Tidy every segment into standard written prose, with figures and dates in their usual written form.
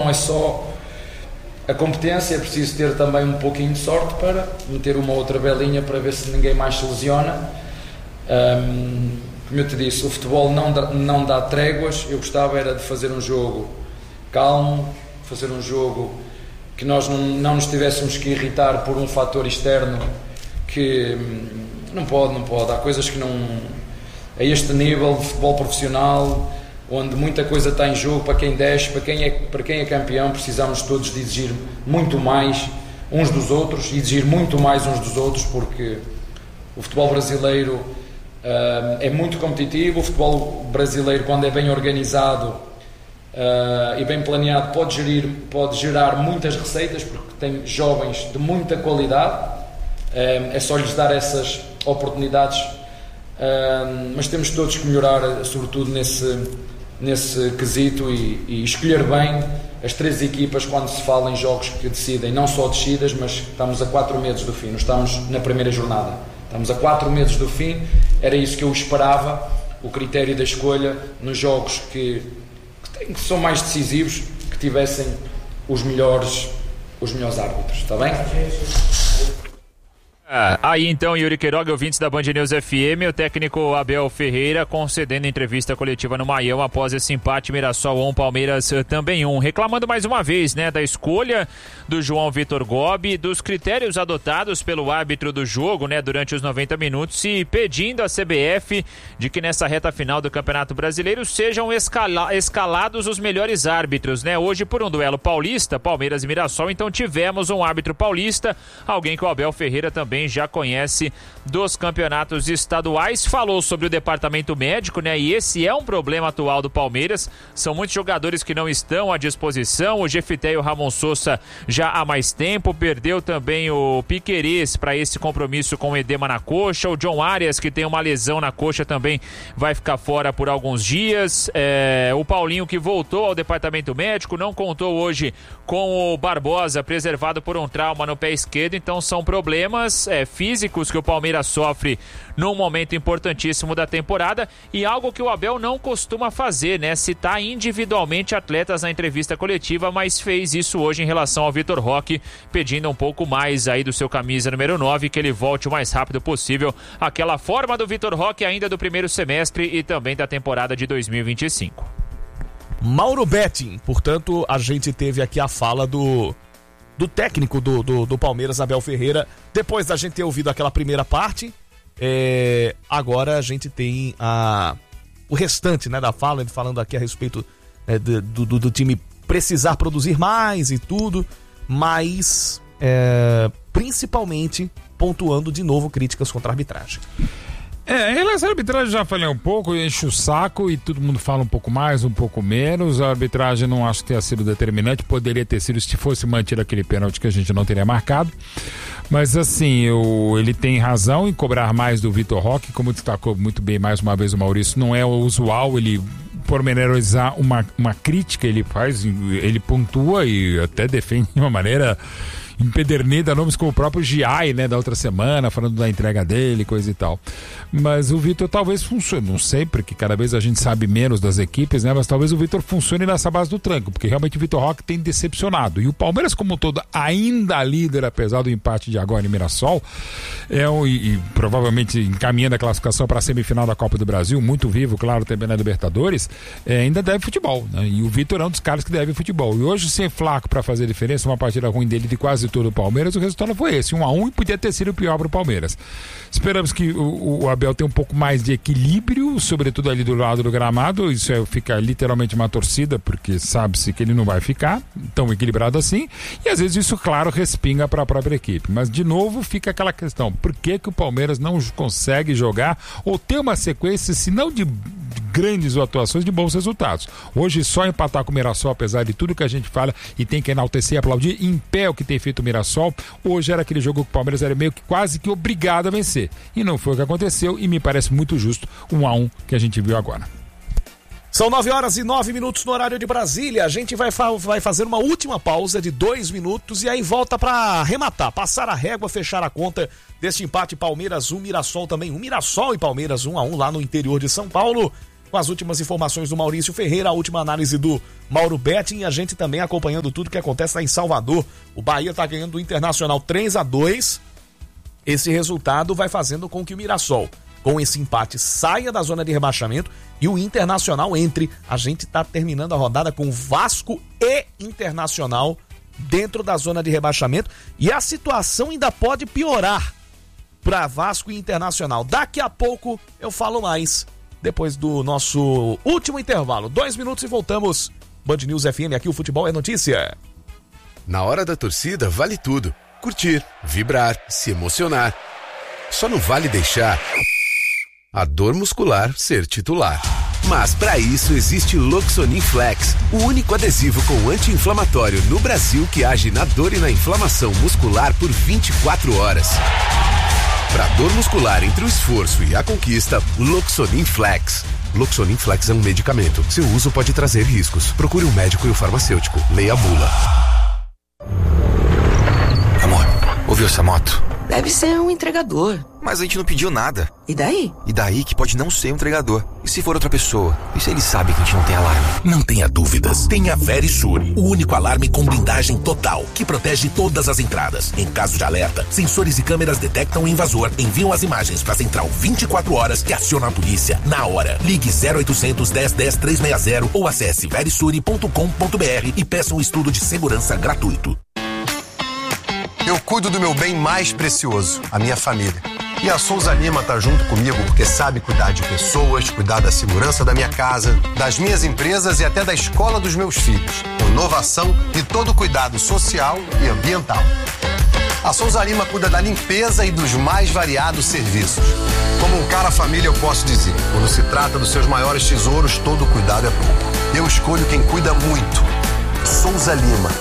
é só a competência, é preciso ter também um pouquinho de sorte para meter uma outra belinha para ver se ninguém mais se lesiona. Como eu te disse, o futebol não dá tréguas. Eu gostava era de fazer um jogo calmo, fazer um jogo que nós não nos tivéssemos que irritar por um fator externo que não pode. Há coisas que não... A este nível de futebol profissional, onde muita coisa está em jogo, para quem desce, para quem é campeão, precisamos todos de exigir muito mais uns dos outros, exigir muito mais uns dos outros, porque o futebol brasileiro é muito competitivo. O futebol brasileiro, quando é bem organizado e bem planeado, pode gerar muitas receitas, porque tem jovens de muita qualidade. É só lhes dar essas oportunidades, mas temos todos que melhorar, sobretudo nesse quesito, e escolher bem as 3 equipas quando se fala em jogos que decidem não só descidas, mas estamos a 4 meses do fim, não estamos na primeira jornada, estamos a 4 meses do fim. Era isso que eu esperava, o critério da escolha nos jogos que são mais decisivos, que tivessem os melhores árbitros, está bem? Aí então, Yuri Queiroga, ouvintes da Band News FM, o técnico Abel Ferreira concedendo entrevista coletiva no Maião após esse empate, Mirassol 1, Palmeiras também 1, reclamando mais uma vez, né, da escolha do João Vitor Gobi, dos critérios adotados pelo árbitro do jogo, né, durante os 90 minutos, e pedindo à CBF de que nessa reta final do Campeonato Brasileiro sejam escalados os melhores árbitros, né? Hoje, por um duelo paulista, Palmeiras e Mirassol, então tivemos um árbitro paulista, alguém que o Abel Ferreira também já conhece dos campeonatos estaduais. Falou sobre o departamento médico, né? E esse é um problema atual do Palmeiras. São muitos jogadores que não estão à disposição. O Jefité e o Ramon Sousa já há mais tempo. Perdeu também o Piquerez para esse compromisso com o edema na coxa. O John Arias, que tem uma lesão na coxa, também vai ficar fora por alguns dias. O Paulinho, que voltou ao departamento médico, não contou hoje com o Barbosa, preservado por um trauma no pé esquerdo. Então são problemas físicos que o Palmeiras sofre num momento importantíssimo da temporada, e algo que o Abel não costuma fazer, né? Citar individualmente atletas na entrevista coletiva, mas fez isso hoje em relação ao Vitor Roque, pedindo um pouco mais aí do seu camisa número 9, que ele volte o mais rápido possível àquela forma do Vitor Roque ainda do primeiro semestre e também da temporada de 2025. Mauro Betting, portanto, a gente teve aqui a fala do técnico do Palmeiras, Abel Ferreira, depois da gente ter ouvido aquela primeira parte. Agora a gente tem o restante, né, da fala, ele falando aqui a respeito do time precisar produzir mais e tudo, mas principalmente pontuando de novo críticas contra a arbitragem. Em relação à arbitragem, já falei um pouco, enche o saco e todo mundo fala um pouco mais, um pouco menos. A arbitragem não acho que tenha sido determinante, poderia ter sido se fosse mantido aquele pênalti que a gente não teria marcado. Mas assim, ele tem razão em cobrar mais do Vitor Roque, como destacou muito bem mais uma vez o Maurício, não é o usual ele pormenorizar uma crítica, ele pontua e até defende de uma maneira empedernida, nomes como o próprio Giai, né, da outra semana, falando da entrega dele, coisa e tal. Mas o Vitor talvez funcione, não sei, porque cada vez a gente sabe menos das equipes, né, mas talvez o Vitor funcione nessa base do tranco, porque realmente o Vitor Roque tem decepcionado. E o Palmeiras como um todo, ainda líder, apesar do empate de agora em Mirassol, e provavelmente encaminhando a classificação para a semifinal da Copa do Brasil, muito vivo, claro, também na Libertadores, ainda deve futebol, né? E o Vitor é um dos caras que deve futebol. E hoje, sem Flaco para fazer diferença, uma partida ruim dele de quase todo o Palmeiras, o resultado foi esse, 1-1, e podia ter sido pior para o Palmeiras. Esperamos que o Abel tenha um pouco mais de equilíbrio, sobretudo ali do lado do gramado. Isso fica literalmente uma torcida, porque sabe-se que ele não vai ficar tão equilibrado assim, e às vezes isso, claro, respinga para a própria equipe. Mas de novo fica aquela questão, por que o Palmeiras não consegue jogar ou ter uma sequência, se não de grandes atuações, de bons resultados? Hoje só empatar com o Mirassol, apesar de tudo que a gente fala e tem que enaltecer e aplaudir em pé o que tem feito o Mirassol, hoje era aquele jogo que o Palmeiras era meio que quase que obrigado a vencer, e não foi o que aconteceu, e me parece muito justo 1-1 que a gente viu agora. São 9h09 no horário de Brasília. A gente vai fazer uma última pausa de 2 minutos e aí volta para arrematar, passar a régua, fechar a conta deste empate. Palmeiras 1, Mirassol também 1. Mirassol e Palmeiras 1-1 lá no interior de São Paulo. com as últimas informações do Maurício Ferreira, a última análise do Mauro Betting e a gente também acompanhando tudo que acontece lá em Salvador. O Bahia tá ganhando do Internacional 3-2. Esse resultado vai fazendo com que o Mirassol, com esse empate, saia da zona de rebaixamento e o Internacional entre. A gente tá terminando a rodada com Vasco e Internacional dentro da zona de rebaixamento e a situação ainda pode piorar para Vasco e Internacional. Daqui a pouco eu falo mais, depois do nosso último intervalo. 2 minutos e voltamos. Band News FM, aqui o futebol é notícia. Na hora da torcida vale tudo. Curtir, vibrar, se emocionar. Só não vale deixar a dor muscular ser titular. Mas para isso existe Loxonin Flex, o único adesivo com anti-inflamatório no Brasil que age na dor e na inflamação muscular por 24 horas. Para dor muscular entre o esforço e a conquista, Loxonin Flex. Loxonin Flex é um medicamento. Seu uso pode trazer riscos. Procure um médico e o farmacêutico. Leia a bula. Amor, ouviu essa moto? Deve ser um entregador. Mas a gente não pediu nada. E daí? E daí que pode não ser um entregador. E se for outra pessoa? E se ele sabe que a gente não tem alarme? Não tenha dúvidas. Tenha Verisur, o único alarme com blindagem total, que protege todas as entradas. Em caso de alerta, sensores e câmeras detectam o invasor, enviam as imagens para a central 24 horas que aciona a polícia na hora. Ligue 0800 10 10 360 ou acesse verisure.com.br e peça um estudo de segurança gratuito. Eu cuido do meu bem mais precioso, a minha família. E a Souza Lima tá junto comigo porque sabe cuidar de pessoas, cuidar da segurança da minha casa, das minhas empresas e até da escola dos meus filhos. Com inovação e todo cuidado social e ambiental. A Souza Lima cuida da limpeza e dos mais variados serviços. Como um cara família eu posso dizer, quando se trata dos seus maiores tesouros, todo cuidado é pouco. Eu escolho quem cuida muito. Souza Lima.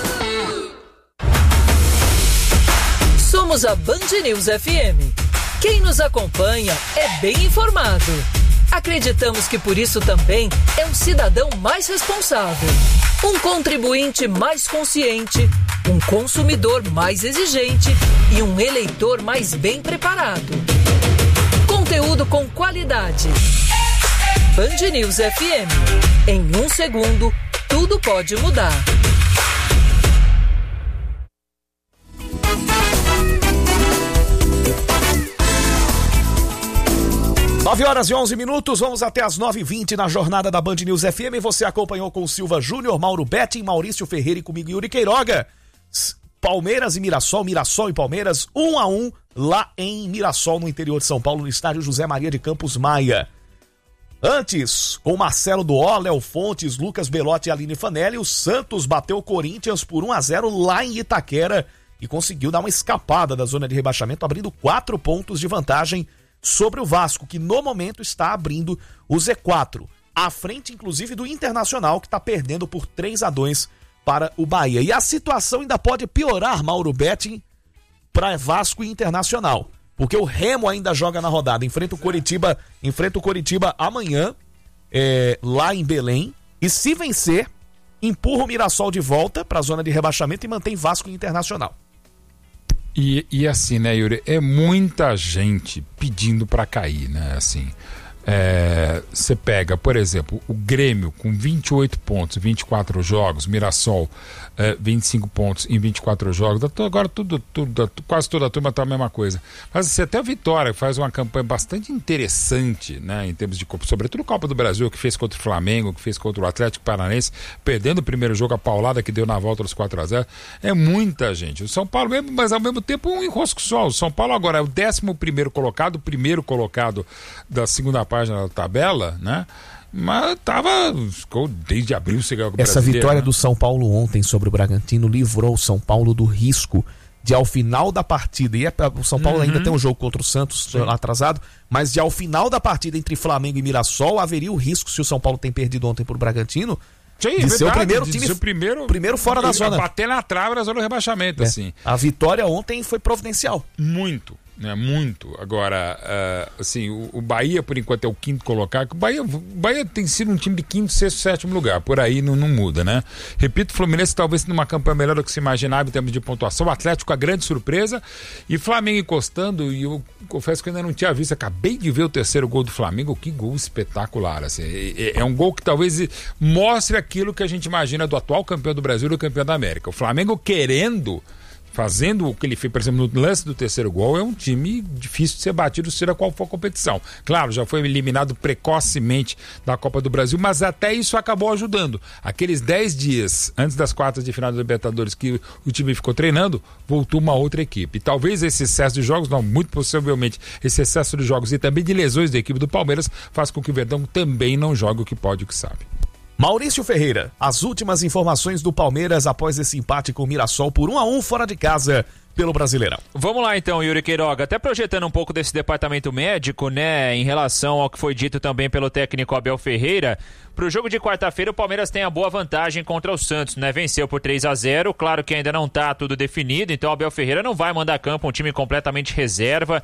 Somos a Band News FM. Quem nos acompanha é bem informado. Acreditamos que por isso também é um cidadão mais responsável, um contribuinte mais consciente, um consumidor mais exigente e um eleitor mais bem preparado. Conteúdo com qualidade. Band News FM. Em 1 segundo, tudo pode mudar. 9h11, vamos até as 9h20 na jornada da Band News FM. Você acompanhou com o Silva Júnior, Mauro Betting, Maurício Ferreira e comigo Yuri Queiroga. Palmeiras e Mirassol, Mirassol e Palmeiras, 1-1 lá em Mirassol, no interior de São Paulo, no estádio José Maria de Campos Maia. Antes, com Marcelo Duó, Léo Fontes, Lucas Belotti e Aline Fanelli, o Santos bateu o Corinthians por 1-0 lá em Itaquera e conseguiu dar uma escapada da zona de rebaixamento, abrindo 4 pontos de vantagem sobre o Vasco, que no momento está abrindo o Z4, à frente inclusive do Internacional, que está perdendo por 3-2 para o Bahia. E a situação ainda pode piorar, Mauro Betting, para Vasco e Internacional, porque o Remo ainda joga na rodada, enfrenta o Coritiba amanhã, lá em Belém, e se vencer, empurra o Mirassol de volta para a zona de rebaixamento e mantém Vasco e Internacional. E assim, né, Yuri, é muita gente pedindo para cair, né, assim. Você pega, por exemplo, o Grêmio com 28 pontos em 24 jogos, Mirassol 25 pontos em 24 jogos, agora quase toda a turma tá a mesma coisa. Mas assim, até a Vitória faz uma campanha bastante interessante, né, em termos de Copa, sobretudo Copa do Brasil, que fez contra o Flamengo, que fez contra o Atlético Paranaense, perdendo o primeiro jogo, a paulada que deu na volta dos 4-0. É muita gente. O São Paulo mesmo, mas ao mesmo tempo um enrosco só. O São Paulo agora é o 11º colocado, o primeiro colocado da segunda página da tabela, né? Mas ficou desde abril. Essa vitória, né, do São Paulo ontem sobre o Bragantino livrou o São Paulo do risco de ao final da partida, e o São Paulo ainda tem um jogo contra o Santos atrasado, mas de ao final da partida entre Flamengo e Mirassol haveria o risco, se o São Paulo tem perdido ontem por Bragantino, de ser o primeiro time, primeiro fora da zona, bater na trave na zona do rebaixamento, assim. A vitória ontem foi providencial. Muito. né? Muito. Agora, assim, o Bahia, por enquanto, é o quinto colocado. O Bahia tem sido um time de quinto, sexto, sétimo lugar. Por aí não muda, né? Repito, o Fluminense talvez numa campanha melhor do que se imaginava em termos de pontuação. O Atlético, a grande surpresa. E Flamengo encostando, e eu confesso que ainda não tinha visto. Acabei de ver o terceiro gol do Flamengo. Que gol espetacular, assim. É um gol que talvez mostre aquilo que a gente imagina do atual campeão do Brasil e do campeão da América. O Flamengo fazendo o que ele fez, por exemplo, no lance do terceiro gol, é um time difícil de ser batido, seja qual for a competição. Claro, já foi eliminado precocemente da Copa do Brasil, mas até isso acabou ajudando. Aqueles 10 dias antes das quartas de final da Libertadores que o time ficou treinando, voltou uma outra equipe. E talvez esse excesso de jogos, não, muito possivelmente esse excesso de jogos e também de lesões da equipe do Palmeiras, faz com que o Verdão também não jogue o que pode e o que sabe. Maurício Ferreira, as últimas informações do Palmeiras após esse empate com o Mirassol por 1-1 fora de casa pelo Brasileirão. Vamos lá então, Yuri Queiroga, até projetando um pouco desse departamento médico, né, em relação ao que foi dito também pelo técnico Abel Ferreira. Pro jogo de quarta-feira, o Palmeiras tem a boa vantagem contra o Santos, né? Venceu por 3-0, claro que ainda não tá tudo definido, então o Abel Ferreira não vai mandar a campo um time completamente reserva,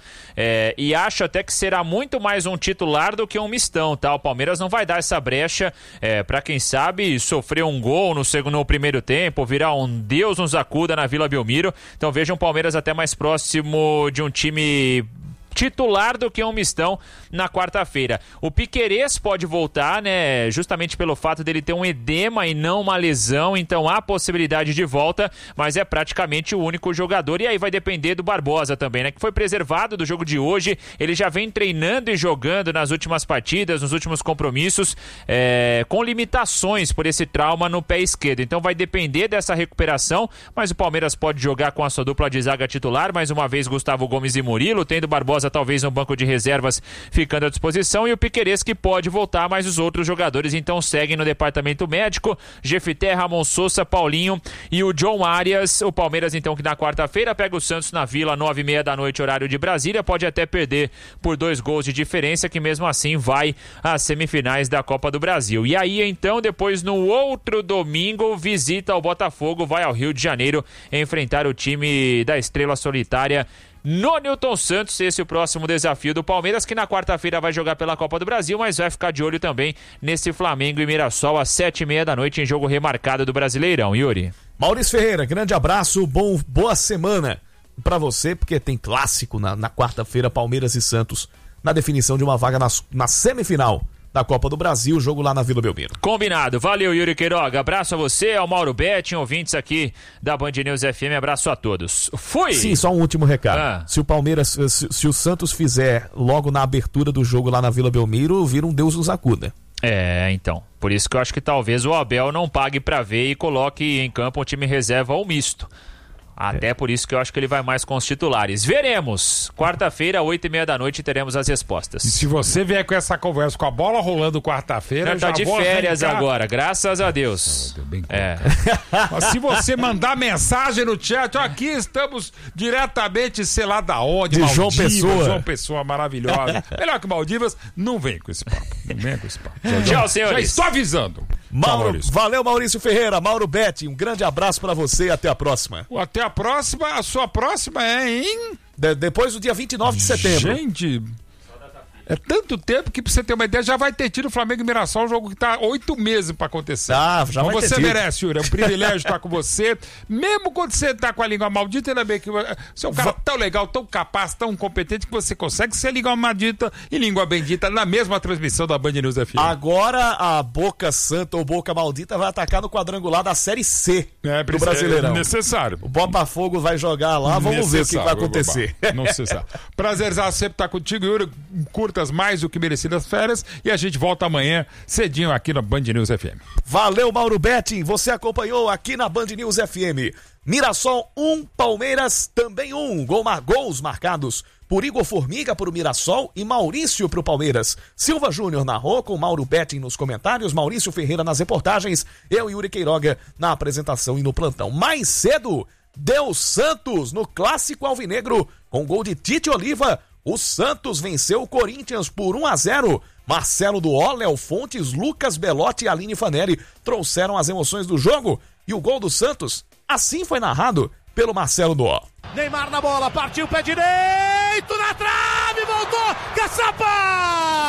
e acho até que será muito mais um titular do que um mistão, tá? O Palmeiras não vai dar essa brecha pra quem sabe sofrer um gol no primeiro tempo, virar um Deus nos acuda na Vila Belmiro, então veja um Palmeiras até mais próximo de um time titular do que um mistão na quarta-feira. O Piquerez pode voltar, né, justamente pelo fato dele ter um edema e não uma lesão, então há possibilidade de volta, mas é praticamente o único jogador, e aí vai depender do Barbosa também, né, que foi preservado do jogo de hoje. Ele já vem treinando e jogando nas últimas partidas, nos últimos compromissos, com limitações por esse trauma no pé esquerdo, então vai depender dessa recuperação, mas o Palmeiras pode jogar com a sua dupla de zaga titular, mais uma vez Gustavo Gomes e Murilo, tendo Barbosa talvez no banco de reservas ficando à disposição, e o Piquerez que pode voltar, mas os outros jogadores então seguem no departamento médico, Jefité, Ramon Sousa, Paulinho e o John Arias. O Palmeiras então que na quarta-feira pega o Santos na Vila, 9h30 da noite, horário de Brasília, pode até perder por 2 gols de diferença, que mesmo assim vai às semifinais da Copa do Brasil. E aí então, depois no outro domingo, visita o Botafogo, vai ao Rio de Janeiro enfrentar o time da Estrela Solitária no Newton Santos. Esse é o próximo desafio do Palmeiras, que na quarta-feira vai jogar pela Copa do Brasil, mas vai ficar de olho também nesse Flamengo e Mirassol às 7h30 da noite em jogo remarcado do Brasileirão. Yuri. Maurício Ferreira, grande abraço, boa semana pra você, porque tem clássico na quarta-feira, Palmeiras e Santos, na definição de uma vaga na semifinal da Copa do Brasil, jogo lá na Vila Belmiro. Combinado. Valeu, Yuri Queiroga. Abraço a você, ao Mauro Betti, ouvintes aqui da Band News FM. Abraço a todos. Fui! Sim, só um último recado. Se o Palmeiras, se o Santos fizer logo na abertura do jogo lá na Vila Belmiro, vira um Deus nos acuda. Então. Por isso que eu acho que talvez o Abel não pague pra ver e coloque em campo um time reserva ou misto. Até por isso que eu acho que ele vai mais com os titulares. Veremos. Quarta-feira, 8h30 da noite, teremos as respostas. E se você vier com essa conversa, com a bola rolando quarta-feira... Tá de férias agora, graças a Deus. Mas se você mandar mensagem no chat, aqui estamos diretamente, sei lá da onde, de Maldivas, João Pessoa maravilhosa. Melhor que Maldivas, não vem com esse papo. Não vem com esse papo. Tchau, senhores. Já estou avisando. Valeu, Maurício Ferreira, Mauro Betti, um grande abraço pra você e até a próxima. Até a próxima, a sua próxima é em... Depois do dia 29 de setembro. Gente... É tanto tempo que, pra você ter uma ideia, já vai ter tido o Flamengo e Mirassol, um jogo que tá 8 meses pra acontecer. Já vai ter você tido. merece, Yuri. É um privilégio estar com você. Mesmo quando você tá com a língua maldita, ainda bem que você é um cara tão legal, tão capaz, tão competente, que você consegue ser língua maldita e língua bendita na mesma transmissão da Band News FM. Agora a Boca Santa ou Boca Maldita vai atacar no quadrangular da Série C do Brasileirão. É necessário. O Botafogo vai jogar lá, vamos ver o que vai acontecer. Necessário. Prazerzaço sempre estar contigo, Yuri. Curta mais do que merecidas férias, e a gente volta amanhã cedinho aqui na Band News FM. Valeu, Mauro Betti, você acompanhou aqui na Band News FM. Mirassol 1, Palmeiras também 1. Gols marcados por Igor Formiga para o Mirassol e Maurício para o Palmeiras. Silva Júnior narrou com Mauro Betti nos comentários, Maurício Ferreira nas reportagens, eu e Yuri Queiroga na apresentação e no plantão. Mais cedo, deu Santos no Clássico Alvinegro com gol de Tite Oliva. O Santos venceu o Corinthians por 1-0. Marcelo Duó, Léo Fontes, Lucas Belotti e Aline Fanelli trouxeram as emoções do jogo. E o gol do Santos, assim foi narrado pelo Marcelo Duó. Neymar na bola, partiu, pé direito! na trave, voltou, caçapa!